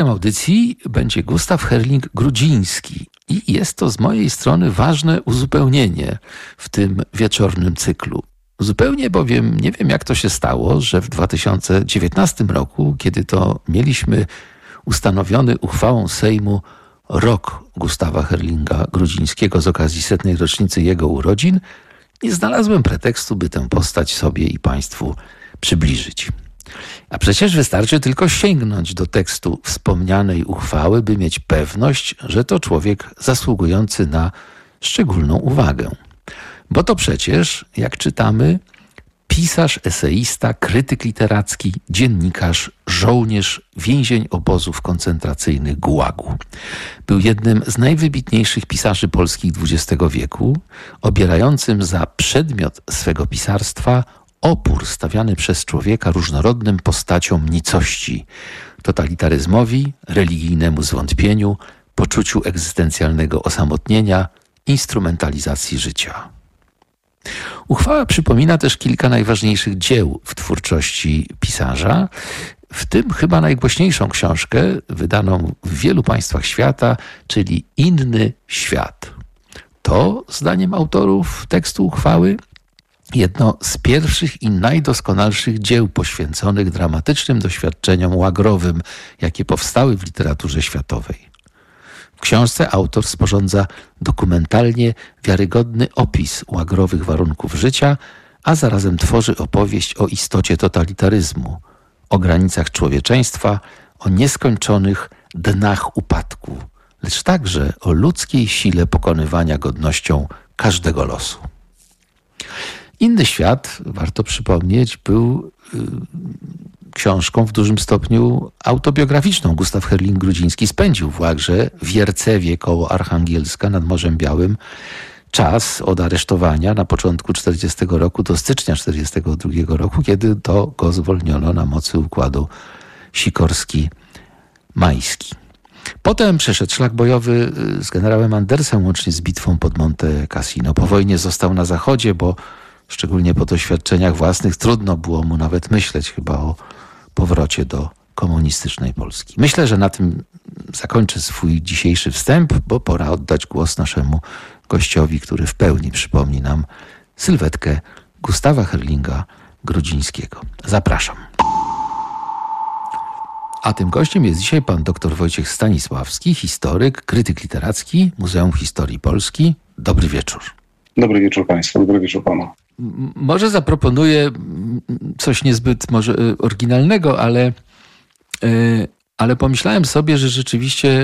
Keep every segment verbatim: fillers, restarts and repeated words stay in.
audycji będzie Gustaw Herling-Grudziński i jest to z mojej strony ważne uzupełnienie w tym wieczornym cyklu. Zupełnie bowiem nie wiem, jak to się stało, że w dwa tysiące dziewiętnastym roku, kiedy to mieliśmy ustanowiony uchwałą Sejmu rok Gustawa Herlinga-Grudzińskiego z okazji setnej rocznicy jego urodzin, nie znalazłem pretekstu, by tę postać sobie i Państwu przybliżyć. A przecież wystarczy tylko sięgnąć do tekstu wspomnianej uchwały, by mieć pewność, że to człowiek zasługujący na szczególną uwagę. Bo to przecież, jak czytamy, pisarz, eseista, krytyk literacki, dziennikarz, żołnierz, więzień obozów koncentracyjnych Gułagu. Był jednym z najwybitniejszych pisarzy polskich dwudziestego wieku, obierającym za przedmiot swego pisarstwa opór stawiany przez człowieka różnorodnym postaciom nicości, totalitaryzmowi, religijnemu zwątpieniu, poczuciu egzystencjalnego osamotnienia, instrumentalizacji życia. Uchwała przypomina też kilka najważniejszych dzieł w twórczości pisarza, w tym chyba najgłośniejszą książkę wydaną w wielu państwach świata, czyli Inny świat. To, zdaniem autorów tekstu uchwały, jedno z pierwszych i najdoskonalszych dzieł poświęconych dramatycznym doświadczeniom łagrowym, jakie powstały w literaturze światowej. W książce autor sporządza dokumentalnie wiarygodny opis łagrowych warunków życia, a zarazem tworzy opowieść o istocie totalitaryzmu, o granicach człowieczeństwa, o nieskończonych dnach upadku, lecz także o ludzkiej sile pokonywania godnością każdego losu. Inny świat, warto przypomnieć, był y, książką w dużym stopniu autobiograficzną. Gustaw Herling-Grudziński spędził w Łagrze w Jercewie koło Archangielska nad Morzem Białym czas od aresztowania na początku czterdziestego roku do stycznia czterdziestego drugiego roku, kiedy to go zwolniono na mocy układu Sikorski-Majski. Potem przeszedł szlak bojowy z generałem Andersem, łącznie z bitwą pod Monte Cassino. Po wojnie został na zachodzie, bo szczególnie po doświadczeniach własnych trudno było mu nawet myśleć chyba o powrocie do komunistycznej Polski. Myślę, że na tym zakończę swój dzisiejszy wstęp, bo pora oddać głos naszemu gościowi, który w pełni przypomni nam sylwetkę Gustawa Herlinga-Grudzińskiego. Zapraszam. A tym gościem jest dzisiaj pan dr Wojciech Stanisławski, historyk, krytyk literacki, Muzeum Historii Polski. Dobry wieczór. Dobry wieczór Państwu, dobry wieczór Panu. Może zaproponuję coś niezbyt może oryginalnego, ale, ale pomyślałem sobie, że rzeczywiście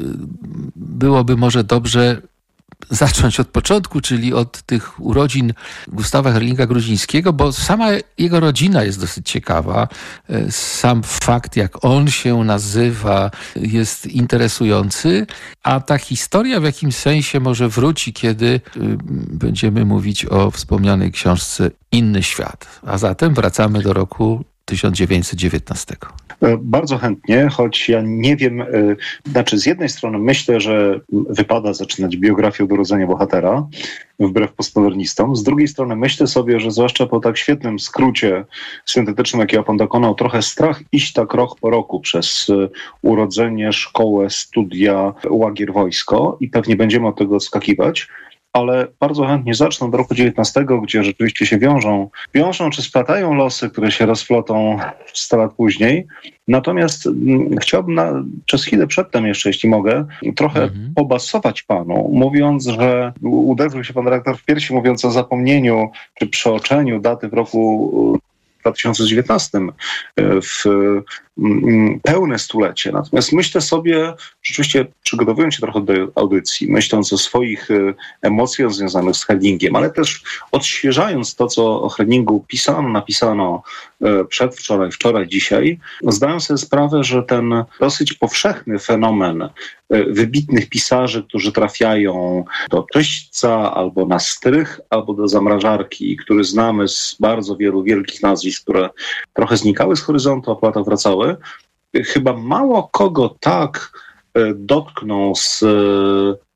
byłoby może dobrze zacząć od początku, czyli od tych urodzin Gustawa Herlinga-Grudzińskiego, bo sama jego rodzina jest dosyć ciekawa. Sam fakt, jak on się nazywa, jest interesujący, a ta historia w jakimś sensie może wróci, kiedy będziemy mówić o wspomnianej książce Inny świat. A zatem wracamy do roku tysiąc dziewięćset dziewiętnastego. Bardzo chętnie, choć ja nie wiem, znaczy z jednej strony myślę, że wypada zaczynać biografię od urodzenia bohatera, wbrew postmodernistom. Z drugiej strony myślę sobie, że zwłaszcza po tak świetnym skrócie syntetycznym, jakiego pan dokonał, trochę strach iść tak rok po roku przez urodzenie, szkołę, studia, łagier, wojsko i pewnie będziemy od tego odskakiwać. Ale bardzo chętnie zacznę od roku dziewiętnastego, gdzie rzeczywiście się wiążą, wiążą czy splatają losy, które się rozplotą sto lat później. Natomiast m, chciałbym na, przez chwilę przedtem jeszcze, jeśli mogę, trochę mhm. pobasować panu, mówiąc, że uderzył się pan redaktor w piersi, mówiąc o zapomnieniu czy przeoczeniu daty w roku dwa tysiące dziewiętnastym w pełne stulecie. Natomiast myślę sobie, rzeczywiście przygotowując się trochę do audycji, myśląc o swoich emocjach związanych z Herlingiem, ale też odświeżając to, co o Herlingu pisano, napisano przedwczoraj, wczoraj, dzisiaj, zdaję sobie sprawę, że ten dosyć powszechny fenomen wybitnych pisarzy, którzy trafiają do czyśćca, albo na strych, albo do zamrażarki, który znamy z bardzo wielu wielkich nazwisk, które trochę znikały z horyzontu, a po latach wracały, chyba mało kogo tak dotknął z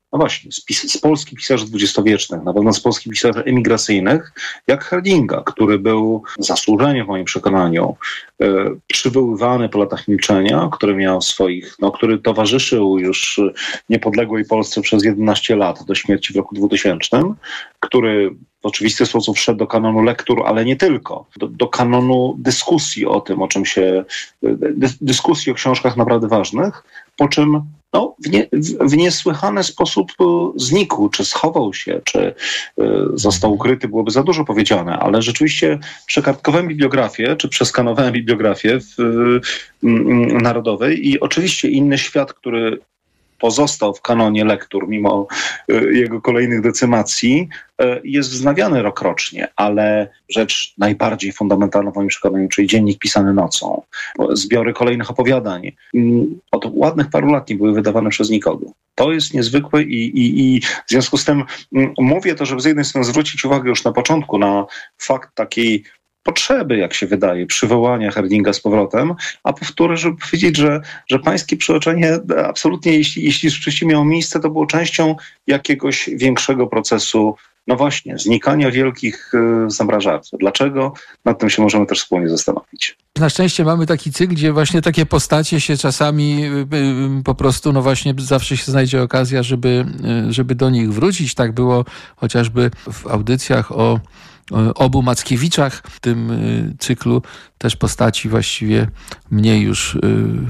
no właśnie, z, pis- z polskich pisarzy dwudziestowiecznych, na pewno z polskich pisarzy emigracyjnych, jak Herdinga, który był zasłużenie w moim przekonaniu e, przywoływany po latach milczenia, który miał swoich, no, który towarzyszył już niepodległej Polsce przez jedenaście lat do śmierci w roku dwutysięcznym, który w oczywisty sposób wszedł do kanonu lektur, ale nie tylko, do, do kanonu dyskusji o tym, o czym się, dy, dyskusji o książkach naprawdę ważnych, po czym no, w, nie, w, w niesłychany sposób znikł, czy schował się, czy y, został ukryty, byłoby za dużo powiedziane, ale rzeczywiście przekartkowałem bibliografię, czy przeskanowałem bibliografię w, y, y, narodowej i oczywiście inny świat, który pozostał w kanonie lektur, mimo y, jego kolejnych decymacji, y, jest wznawiany rokrocznie, ale rzecz najbardziej fundamentalna w moim przekonaniu, czyli dziennik pisany nocą, zbiory kolejnych opowiadań, y, od ładnych paru lat nie były wydawane przez nikogo. To jest niezwykłe i, i, i w związku z tym y, mówię to, żeby z jednej strony zwrócić uwagę już na początku na fakt takiej potrzeby, jak się wydaje, przywołania Herdinga z powrotem, a powtórzę, żeby powiedzieć, że, że pańskie przeoczenie absolutnie, jeśli, jeśli rzeczywiście miało miejsce, to było częścią jakiegoś większego procesu, no właśnie, znikania wielkich y, zamrażarców. Dlaczego? Nad tym się możemy też wspólnie zastanowić. Na szczęście mamy taki cykl, gdzie właśnie takie postacie się czasami y, y, po prostu, no właśnie zawsze się znajdzie okazja, żeby, y, żeby do nich wrócić. Tak było chociażby w audycjach o obu Mackiewiczach, w tym cyklu też postaci właściwie mniej już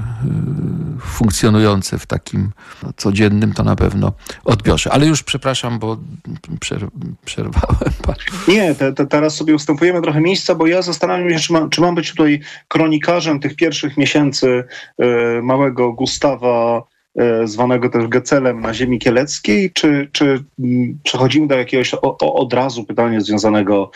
funkcjonujące w takim codziennym to na pewno odbiorze. Ale już przepraszam, bo przer- przerwałem. Nie, te, te, teraz sobie ustępujemy trochę miejsca, bo ja zastanawiam się, czy, ma, czy mam być tutaj kronikarzem tych pierwszych miesięcy y, małego Gustawa, zwanego też Gecelem na ziemi kieleckiej, czy, czy przechodzimy do jakiegoś o, o, od razu pytania związanego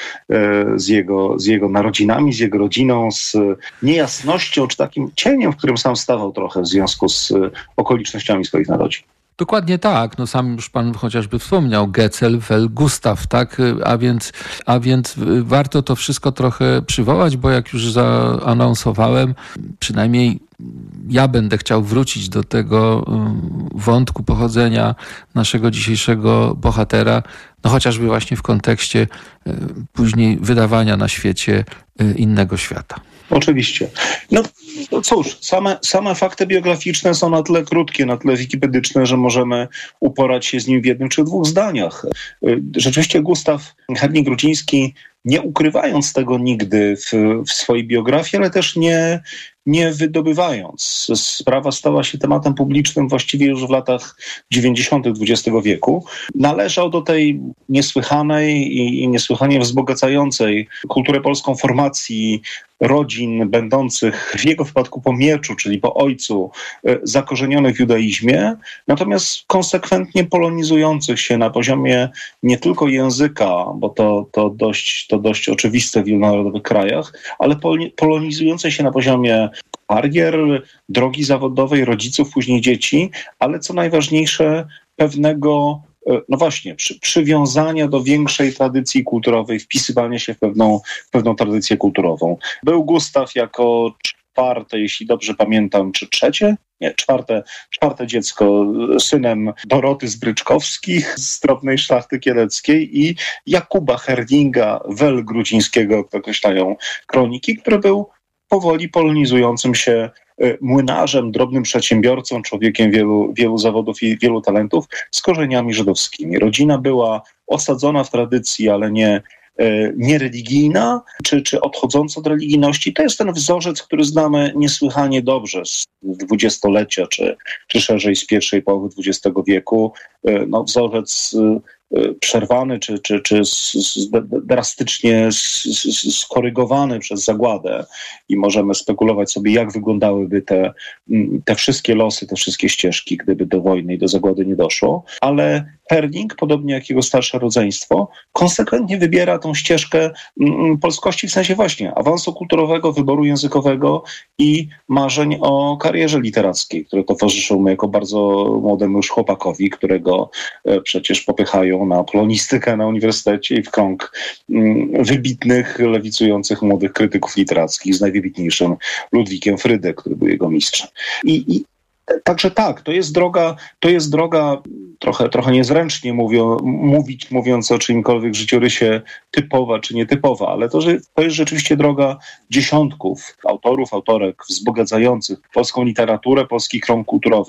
z jego, z jego narodzinami, z jego rodziną, z niejasnością, czy takim cieniem, w którym sam stawał trochę w związku z okolicznościami swoich narodzin? Dokładnie tak. No sam już pan chociażby wspomniał Gecel, Wel, Gustaw, tak? A więc, a więc warto to wszystko trochę przywołać, bo jak już zaanonsowałem, przynajmniej ja będę chciał wrócić do tego wątku pochodzenia naszego dzisiejszego bohatera, no chociażby właśnie w kontekście później wydawania na świecie Innego świata. Oczywiście. No, no cóż, same, same fakty biograficzne są na tyle krótkie, na tyle wikipedyczne, że możemy uporać się z nim w jednym czy dwóch zdaniach. Rzeczywiście Gustaw Herding-Grudziński, nie ukrywając tego nigdy w, w swojej biografii, ale też nie, nie wydobywając. Sprawa stała się tematem publicznym właściwie już w latach dziewięćdziesiątych dwudziestego wieku. Należał do tej niesłychanej i niesłychanie wzbogacającej kulturę polską formacji rodzin będących w jego wypadku po mieczu, czyli po ojcu, zakorzenionych w judaizmie, natomiast konsekwentnie polonizujących się na poziomie nie tylko języka, bo to, to, dość, to dość oczywiste w wielonarodowych krajach, ale polonizujących się na poziomie karier, drogi zawodowej, rodziców, później dzieci, ale co najważniejsze, pewnego no właśnie, przy, przywiązania do większej tradycji kulturowej, wpisywania się w pewną, w pewną tradycję kulturową. Był Gustaw jako czwarte, jeśli dobrze pamiętam, czy trzecie? Nie, czwarte, czwarte dziecko, synem Doroty z Bryczkowskich, z drobnej szlachty kieleckiej i Jakuba Herdinga Wel-Grudzińskiego, jak to określają kroniki, który był powoli polonizującym się młynarzem, drobnym przedsiębiorcą, człowiekiem wielu, wielu zawodów i wielu talentów, z korzeniami żydowskimi. Rodzina była osadzona w tradycji, ale nie, nie religijna, czy, czy odchodząca od religijności. To jest ten wzorzec, który znamy niesłychanie dobrze z dwudziestolecia, czy, czy szerzej z pierwszej połowy dwudziestego wieku. No, wzorzec przerwany, czy, czy, czy drastycznie skorygowany przez zagładę i możemy spekulować sobie, jak wyglądałyby te, te wszystkie losy, te wszystkie ścieżki, gdyby do wojny i do zagłady nie doszło. Ale Herding, podobnie jak jego starsze rodzeństwo, konsekwentnie wybiera tą ścieżkę polskości w sensie właśnie awansu kulturowego, wyboru językowego i marzeń o karierze literackiej, które towarzyszą mu jako bardzo młodemu już chłopakowi, którego przecież popychają na polonistykę na uniwersytecie i w krąg wybitnych, lewicujących młodych krytyków literackich z najwybitniejszym Ludwikiem Frydek, który był jego mistrzem. I, i Także tak, to jest droga, to jest droga trochę, trochę niezręcznie mówią, mówić, mówiąc o czymkolwiek życiorysie typowa czy nietypowa, ale to, że to jest rzeczywiście droga dziesiątków autorów, autorek wzbogacających polską literaturę, polski krąg kulturowy.